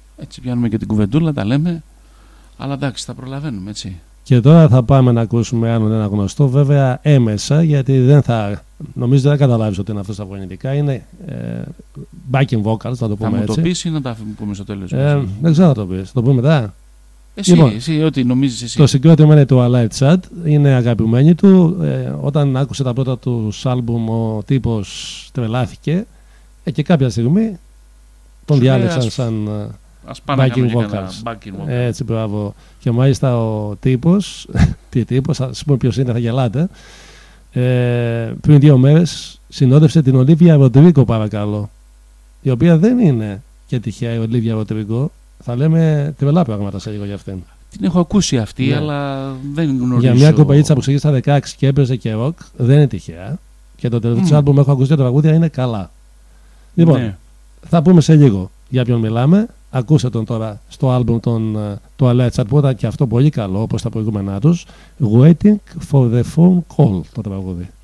Έτσι πιάνουμε και την κουβεντούλα, τα λέμε. Αλλά εντάξει, θα προλαβαίνουμε, έτσι. Και τώρα θα πάμε να ακούσουμε άλλον ένα γνωστό, βέβαια έμεσα, γιατί νομίζω δεν καταλάβεις ότι είναι αυτό στα φωνητικά. Είναι backing vocals, θα το πούμε έτσι. Θα μου το πεις ή να τα πούμε στο τέλος? Δεν ξέρω να το πεις. Το πούμε μετά. Εσύ, ό,τι νομίζεις εσύ. Το συγκρότημα είναι το Allied Chat, είναι αγαπημένη του. Όταν άκουσε τα πρώτα του άλμπουμ, ο τύπος τρελάθηκε και κάποια στιγμή τον διάλεξαν σαν backing vocals. Έτσι, μπράβο. Και μάλιστα ο τύπος, ας πούμε ποιος είναι, θα γελάτε, πριν 2 μέρες συνόδευσε την Ολίβια Ροντρίγκο, παρακαλώ, η οποία δεν είναι και τυχαία η Ολίβια Ροντρίγκο. Θα λέμε τρελά πράγματα σε λίγο για αυτήν. Την έχω ακούσει αυτή, ναι, αλλά δεν γνωρίζω. Για μια κοπελίτσα που ξεκίνησε στα 16 και έπαιζε και ροκ, δεν είναι τυχαία. Και το τελευταίο άλμπουμ έχω ακούσει, τα τραγούδια είναι καλά. Λοιπόν, ναι, θα πούμε σε λίγο για ποιον μιλάμε. Ακούστε τον τώρα στο άλμπουμ του Allied Chat, που ήταν και αυτό πολύ καλό όπως τα προηγούμενά τους. Waiting for the phone call, το τραγούδι.